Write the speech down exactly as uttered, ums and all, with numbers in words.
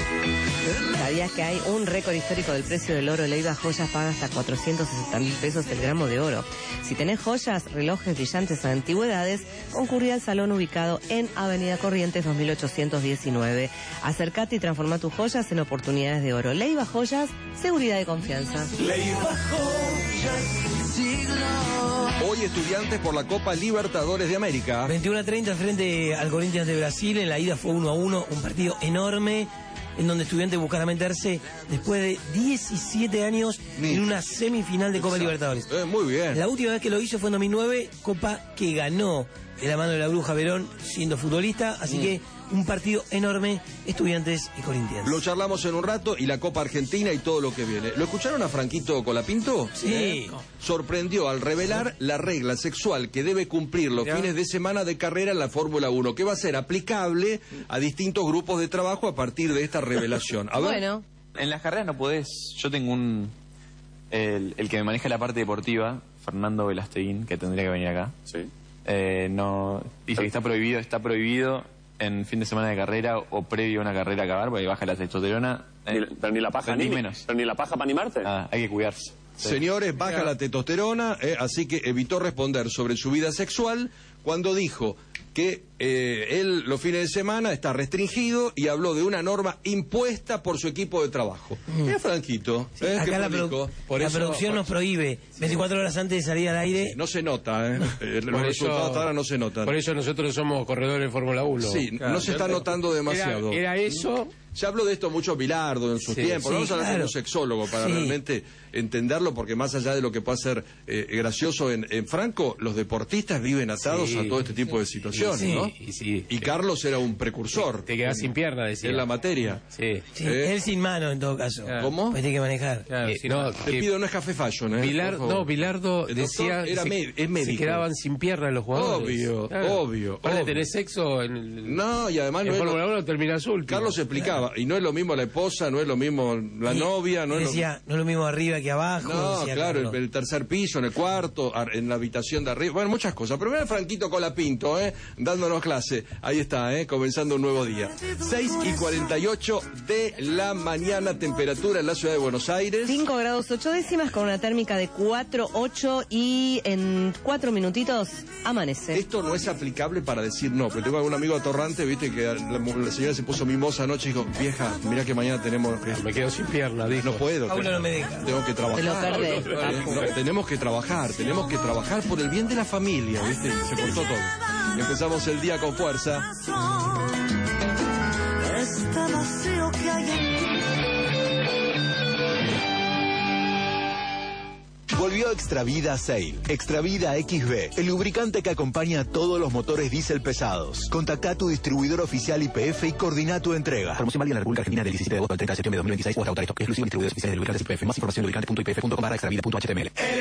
¿Sabías que hay un récord histórico del precio del oro? Leiva Joyas paga hasta cuatrocientos sesenta mil pesos el gramo de oro. Si tenés joyas, relojes, brillantes o antigüedades, concurrí al salón ubicado en Avenida Corrientes dos mil ochocientos diecinueve. Acercate y transforma tus joyas en oportunidades de oro. Leiva Joyas, seguridad y confianza. Leiva Joyas, siglo. Hoy Estudiantes por la Copa Libertadores de América. veintiuno a treinta frente al Corinthians de Brasil. En la ida fue uno a uno, un partido enorme, en donde Estudiantes buscará meterse después de diecisiete años en una semifinal de Copa Libertadores. Eh, muy bien. La última vez que lo hizo fue en dos mil nueve, Copa que ganó de la mano de la Bruja Verón siendo futbolista, así mm. que un partido enorme, Estudiantes y Corinthians. Lo charlamos en un rato y la Copa Argentina y todo lo que viene. ¿Lo escucharon a Franquito Colapinto? Sí. ¿Eh? Sorprendió al revelar la regla sexual que debe cumplir los ¿Ya? fines de semana de carrera en la Fórmula uno, que va a ser aplicable a distintos grupos de trabajo a partir de esta revelación. A ver. Bueno. En las carreras no podés. Yo tengo un... El, el que me maneja la parte deportiva, Fernando Velasteguín, que tendría que venir acá. Sí. Eh, no, dice que está prohibido, está prohibido en fin de semana de carrera o previo a una carrera a acabar, porque baja la testosterona. Eh, ni, pero ni la paja ni ni menos. Pero ni la paja para animarte. Ah, hay que cuidarse. Sí. Señores, baja claro. la testosterona, eh, así que evitó responder sobre su vida sexual cuando dijo que eh, él los fines de semana está restringido y habló de una norma impuesta por su equipo de trabajo. Mm. Es Franquito. Sí, ¿eh? acá la, produ por la eso, producción por... nos prohíbe veinticuatro horas antes de salir al aire. Sí, no se nota, ¿eh? Los por resultados eso, ahora no se notan. Por eso nosotros somos corredores de Fórmula uno. Sí, claro, no se está notando demasiado. Era, era eso... Se habló de esto mucho Bilardo en su sí, tiempo. Sí, Vamos a hablar claro. con un sexólogo para sí. realmente entenderlo, porque más allá de lo que pueda ser eh, gracioso en, en Franco, los deportistas viven atados sí, a todo este tipo de situaciones, sí, ¿no? Y, sí. y Carlos era un precursor. Te quedas sin pierna, decía. En la materia. Sí. sí ¿Eh? Él sin mano, en todo caso. Claro. ¿Cómo? Pues tiene que manejar. Claro, eh, si no, te que... pido, no es café fashion, ¿eh? Bilardo, no, Bilardo decía era se, es médico. Se quedaban sin pierna los jugadores. Obvio, claro. obvio. Vale, obvio. tenés sexo en el... No, y además no en es Fórmula lo... uno termina azul. Carlos explicaba, claro. y no es lo mismo la esposa, no es lo mismo la y, novia, no y es decía, lo... no es lo mismo arriba que abajo. No, decía, claro, claro. El, el tercer piso, en el cuarto, en la habitación de arriba, bueno, muchas cosas. Pero mira Franquito Colapinto, ¿eh? Dándonos clase. Ahí está, ¿eh? Comenzando un nuevo día. seis y cuarenta y ocho de la mañana, temperatura en la ciudad de Buenos Aires. cinco grados ocho décimas con una térmica de cuatro, ocho y en cuatro minutitos amanece. Esto no es aplicable para decir no, pero tengo algún amigo atorrante, viste, que la, la señora se puso mimosa anoche y dijo, vieja, mira que mañana tenemos... Me quedo sin pierna, dijo. No puedo. Aún no me deja. Tengo que trabajar. Te lo perdés. No, no, tenemos que trabajar, tenemos que trabajar por el bien de la familia, viste, se cortó todo. Empezamos el día con fuerza. Este vacío que hay en mí. Volvió Extravida Sail. Extravida X B, el lubricante que acompaña a todos los motores diésel pesados. Contacta a tu distribuidor oficial Y P F y coordina tu entrega. Promoción válida en la República Argentina del diecisiete de agosto al treinta de septiembre de dos mil veintiséis o hasta agotar stock exclusivo de distribuidores oficiales de lubricantes Y P F. Más información en lubricante punto y p f punto com barra extravida punto h t m l.